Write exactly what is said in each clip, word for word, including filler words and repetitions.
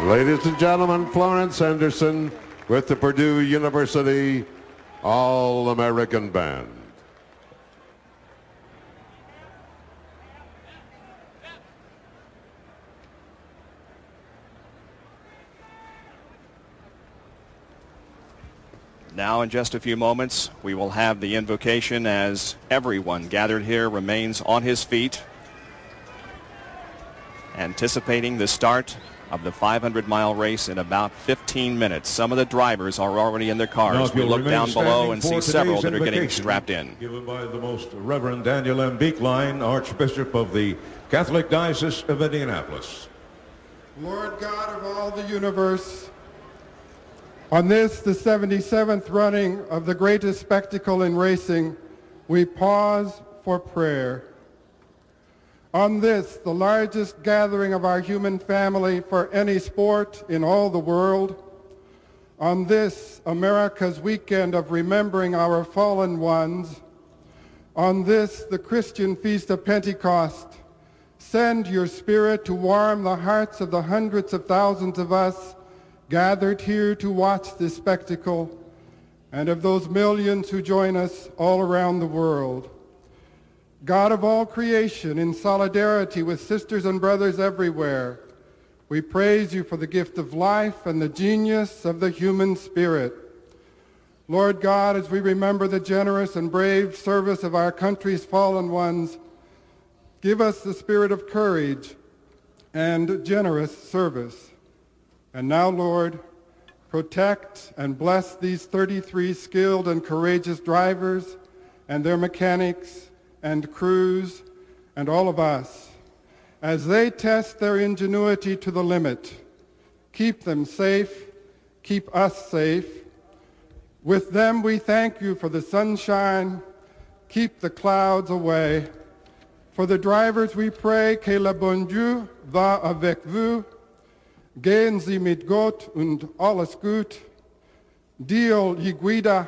Ladies and gentlemen, Florence Henderson with the Purdue University All-American Band. Now in just a few moments, we will have the invocation as everyone gathered here remains on his feet, anticipating the start of the five hundred mile race in about fifteen minutes. Some of the drivers are already in their cars. We look down below and see several that are getting strapped in. Given by the Most Reverend Daniel M. Beekline, Archbishop of the Catholic Diocese of Indianapolis. Lord God of all the universe, on this, the seventy-seventh running of the greatest spectacle in racing, we pause for prayer. On this, the largest gathering of our human family for any sport in all the world, on this, America's weekend of remembering our fallen ones, on this, the Christian feast of Pentecost, send your Spirit to warm the hearts of the hundreds of thousands of us gathered here to watch this spectacle, and of those millions who join us all around the world. God of all creation, in solidarity with sisters and brothers everywhere, we praise you for the gift of life and the genius of the human spirit. Lord God, as we remember the generous and brave service of our country's fallen ones, give us the spirit of courage and generous service. And now, Lord, protect and bless these thirty-three skilled and courageous drivers and their mechanics and crews and all of us as they test their ingenuity to the limit. Keep them safe, keep us safe. With them we thank you for the sunshine, keep the clouds away. For the drivers we pray, que le bon Dieu va avec vous. Gehen Sie mit Gott und alles gut. Dio gli guida.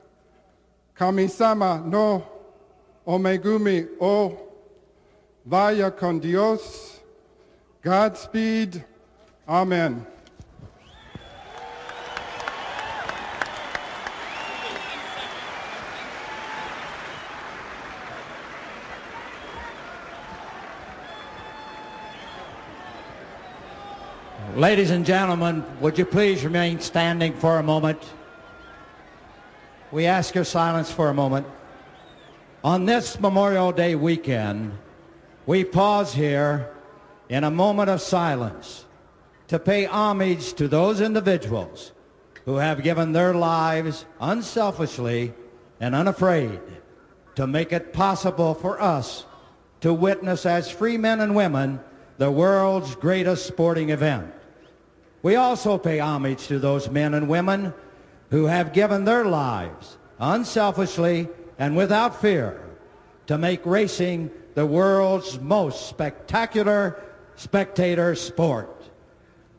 Kami-sama no omegumi o. Vaya con Dios. Godspeed. Amen. Ladies and gentlemen, would you please remain standing for a moment? We ask your silence for a moment. On this Memorial Day weekend, we pause here in a moment of silence to pay homage to those individuals who have given their lives unselfishly and unafraid to make it possible for us to witness as free men and women the world's greatest sporting event. We also pay homage to those men and women who have given their lives unselfishly and without fear to make racing the world's most spectacular spectator sport.